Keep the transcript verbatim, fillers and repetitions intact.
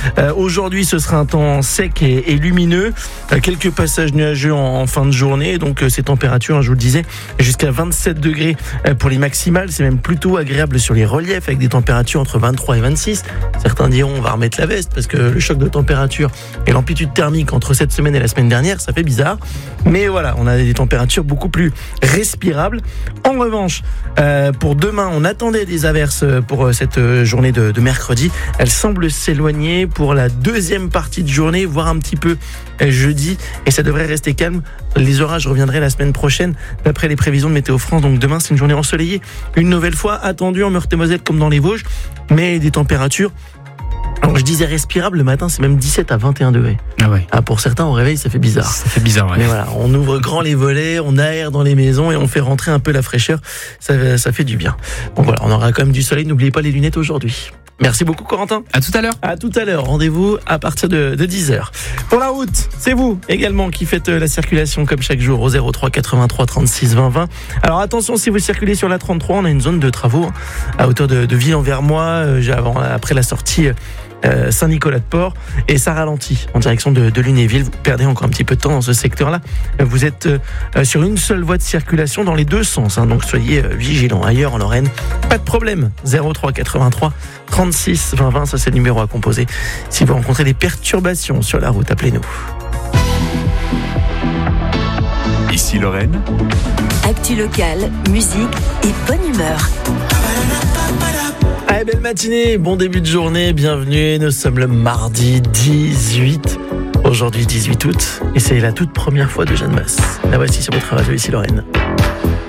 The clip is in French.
Euh, aujourd'hui, ce sera un temps sec et, et lumineux. Euh, quelques passages nuageux en, en fin de journée. Donc, euh, ces températures, hein, je vous le disais, jusqu'à vingt-sept degrés euh, pour les maximales. C'est même plutôt agréable sur les reliefs avec des températures entre vingt-trois et vingt-six. Certains diront, on va remettre la veste parce que le choc de température et l'amplitude thermique entre cette semaine et la semaine dernière, ça fait bizarre. Mais voilà, on a des températures beaucoup plus respirables. En revanche, euh, pour demain, on attendait des averses pour cette journée de, de mercredi. Elles semblent s'éloigner pour la deuxième partie de journée, voire un petit peu jeudi. Et ça devrait rester calme. Les orages reviendraient la semaine prochaine, d'après les prévisions de Météo France. Donc demain, c'est une journée ensoleillée, une nouvelle fois attendue en Meurthe-et-Moselle comme dans les Vosges. Mais des températures... Alors je disais respirable, le matin c'est même dix-sept à vingt et un degrés. Ah ouais. Ah, pour certains au réveil ça fait bizarre. Ça fait bizarre, ouais. Mais voilà, on ouvre grand les volets, on aère dans les maisons et on fait rentrer un peu la fraîcheur. Ça, ça fait du bien. Donc voilà, on aura quand même du soleil. N'oubliez pas les lunettes aujourd'hui. Merci beaucoup Corentin. À tout à l'heure. À tout à l'heure. Rendez-vous à partir de, de dix heures. Pour la route, c'est vous également qui faites la circulation comme chaque jour au zéro trois quatre-vingt-trois trente-six vingt vingt. Alors attention, si vous circulez sur la trente-trois, on a une zone de travaux à hauteur de, de Ville-en-Vermois, euh, avant, après la sortie euh, Saint-Nicolas-de-Port, et ça ralentit en direction de, de Lunéville. Vous perdez encore un petit peu de temps dans ce secteur-là. Vous êtes euh, sur une seule voie de circulation dans les deux sens, hein, donc soyez euh, vigilants. Ailleurs en Lorraine, pas de problème. zéro trois quatre-vingt-trois trente-six vingt vingt, ça c'est le numéro à composer. Si vous rencontrez des perturbations sur la route, appelez-nous. Ici Lorraine. Actu locale, musique et bonne humeur. Allez, belle matinée, bon début de journée, bienvenue. Nous sommes le mardi dix-huit. Aujourd'hui dix-huit août, et c'est la toute première fois de Jeanne Masse. La voici sur votre radio Ici Lorraine.